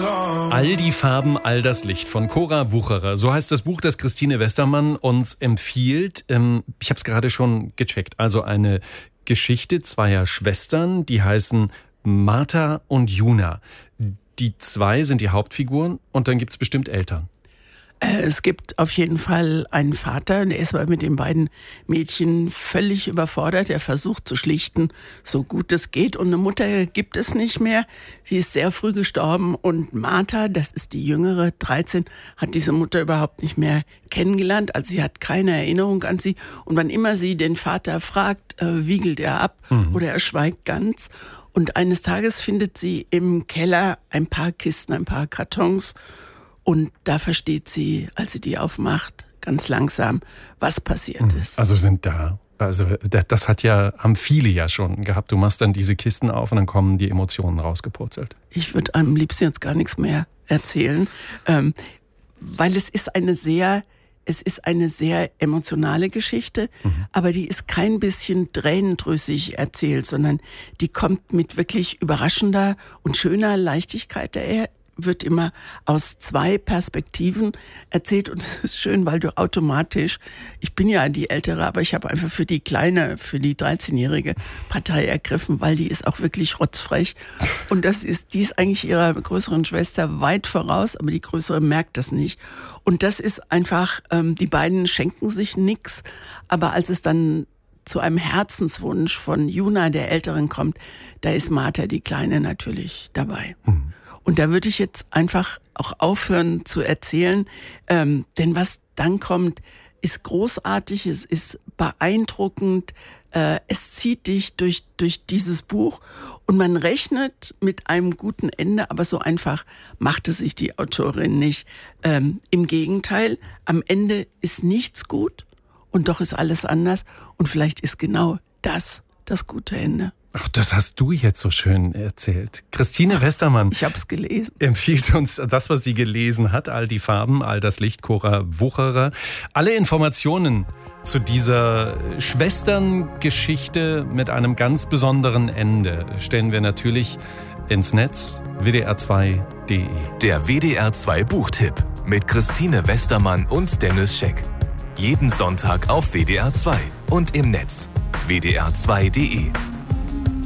All die Farben, all das Licht von Cora Wucherer. So heißt das Buch, das Christine Westermann uns empfiehlt. Ich habe es gerade schon gecheckt. Also eine Geschichte zweier Schwestern, die heißen Martha und Juna. Die zwei sind die Hauptfiguren und dann gibt es bestimmt Eltern. Es gibt auf jeden Fall einen Vater, der ist aber mit den beiden Mädchen völlig überfordert. Er versucht zu schlichten, so gut es geht. Und eine Mutter gibt es nicht mehr. Sie ist sehr früh gestorben. Und Martha, das ist die jüngere, 13, hat diese Mutter überhaupt nicht mehr kennengelernt. Also sie hat keine Erinnerung an sie. Und wann immer sie den Vater fragt, wiegelt er ab oder er schweigt ganz. Und eines Tages findet sie im Keller ein paar Kisten, ein paar Kartons. Und da versteht sie, als sie die aufmacht, ganz langsam, was passiert ist. Also das haben viele ja schon gehabt. Du machst dann diese Kisten auf und dann kommen die Emotionen rausgepurzelt. Ich würde am liebsten jetzt gar nichts mehr erzählen, weil es ist eine sehr emotionale Geschichte, aber die ist kein bisschen tränendrüssig erzählt, sondern die kommt mit wirklich überraschender und schöner Leichtigkeit daher. Wird immer aus zwei Perspektiven erzählt und es ist schön, weil du automatisch, ich bin ja die Ältere, aber ich habe einfach für die 13-jährige Partei ergriffen, weil die ist auch wirklich rotzfrech und die ist eigentlich ihrer größeren Schwester weit voraus, aber die größere merkt das nicht und das ist einfach, die beiden schenken sich nichts, aber als es dann zu einem Herzenswunsch von Juna, der Älteren, kommt, da ist Martha, die Kleine, natürlich dabei. Und da würde ich jetzt einfach auch aufhören zu erzählen, denn was dann kommt, ist großartig, es ist beeindruckend, es zieht dich durch dieses Buch und man rechnet mit einem guten Ende, aber so einfach macht es sich die Autorin nicht. Im Gegenteil, am Ende ist nichts gut und doch ist alles anders und vielleicht ist genau das gute Ende. Ach, das hast du jetzt so schön erzählt. Christine Westermann. Ich habe es gelesen. Empfiehlt uns das, was sie gelesen hat. All die Farben, all das Licht, Cora Wucherer. Alle Informationen zu dieser Schwesterngeschichte mit einem ganz besonderen Ende stellen wir natürlich ins Netz wdr2.de. Der WDR2 Buchtipp mit Christine Westermann und Dennis Scheck. Jeden Sonntag auf WDR2 und im Netz wdr2.de.